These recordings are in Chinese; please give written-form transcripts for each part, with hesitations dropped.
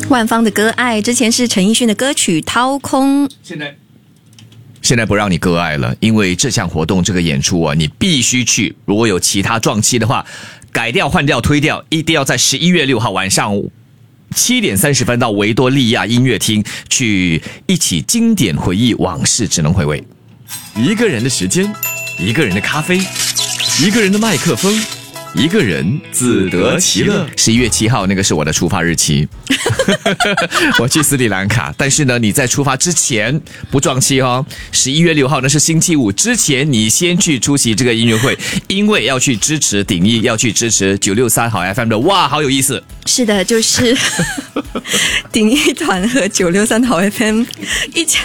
万芳的歌爱，之前是陈奕迅的歌曲《掏空》。 现在不让你割爱了，因为这项活动这个演出啊，你必须去。如果有其他撞期的话，改掉、换掉、推掉，一定要在11月6号晚上7点30分到维多利亚音乐厅去一起经典回忆，往事只能回味。 一个人的时间，一个人的咖啡，一个人的麦克风，一个人自得其乐。 11月7号那个是我的出发日期我去斯里兰卡，但是呢你在出发之前不撞期哦。11月6号呢是星期五，之前你先去出席这个音乐会，因为要去支持鼎艺，要去支持963好 FM 的。哇，好有意思。 是的，就是鼎艺团和963好 FM 一起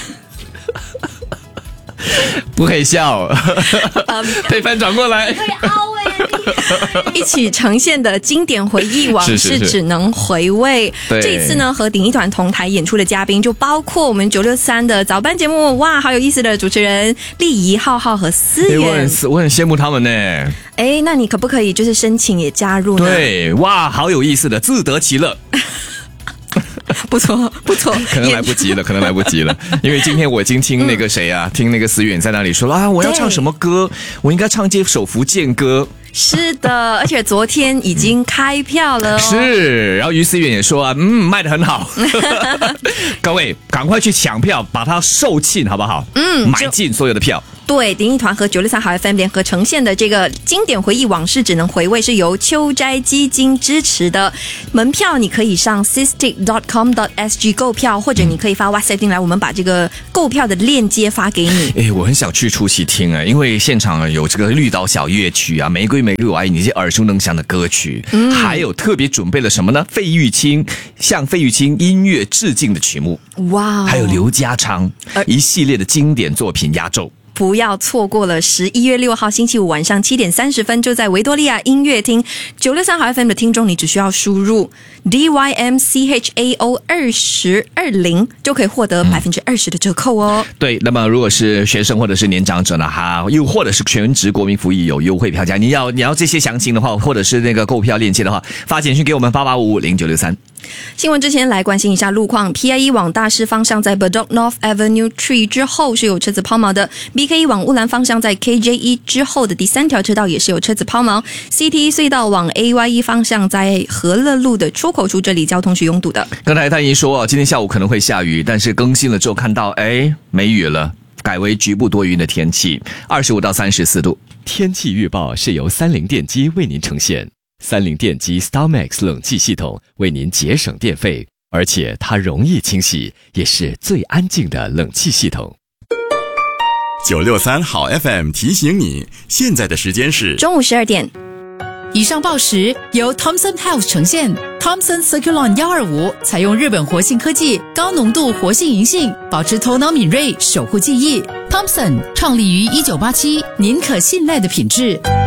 不可以笑配翻转过来一起呈现的经典回忆，往事只能回味。这一次呢，和鼎艺团同台演出的嘉宾就包括我们963的早班节目，哇，好有意思的主持人丽怡、浩浩和思远。 我很羡慕他们呢。 那你可不可以就是申请也加入呢？ 对，哇，好有意思的，自得其乐。 不错， 可能来不及了，因为今天我已经听那个谁啊，听那个思远在那里说啊，我要唱什么歌，我应该唱这首福建歌。 是的，而且昨天已经开票了是，然后于思远也说啊，卖得很好各位赶快去抢票，把它售罄好不好？买进所有的票。 对，鼎艺团和963好 FM 联合呈现的这个经典回忆，往事只能回味，是由秋斋基金支持的。门票你可以上 sisttic.com.sg 购票，或者你可以发 WhatsApp 进来，我们把这个购票的链接发给你。 我很想去出席听因为现场有这个绿岛小夜曲啊，玫瑰玫瑰我爱你，这些耳熟能详的歌曲，还有特别准备了什么呢？向费玉清音乐致敬的曲目，哇，还有刘家昌一系列的经典作品压轴。 不要错过了11月6号星期五晚上7点30分，就在维多利亚音乐厅。963好 FM 的听众，你只需要输入 DYMCHAO2020 就可以获得20%的折扣哦。 对，那么如果是学生或者是年长者呢，又或者是全职国民服役有优惠票价，你要这些详情的话，或者是那个购票链接的话，发简讯给我们88550963。 新闻之前来关心一下路况。 PIE 往大师方向在 Bedok North Avenue Tree 之后是有车子抛锚的， BKE 往乌兰方向在 KJ1 之后的第3条车道也是有车子抛锚， CT 隧道往 AYE 方向在和乐路的出口处，这里交通是拥堵的。 刚才探姨说今天下午可能会下雨，但是更新了之后看到没雨了，改为局部多云的天气，25到34度。 天气预报是由30电机为您呈现。30电机 StarMax 冷气系统为您节省电费，而且它容易清洗，也是最安静的冷气系统。 963好 FM 提醒你，现在的时间是中午12点。 以上报时由 Thomson Health 呈现。 Thomson Circulon 125采用日本活性科技，高浓度活性银杏，保持头脑敏锐，守护记忆。Thomson 创立于1987，您可信赖的品质。